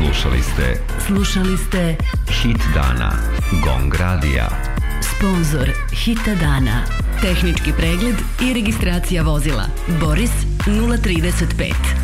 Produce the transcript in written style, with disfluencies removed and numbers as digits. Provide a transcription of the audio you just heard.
Slušali ste Hit dana GONG radija. Sponzor Hita dana. Tehnički pregled i registracija vozila Boris 035.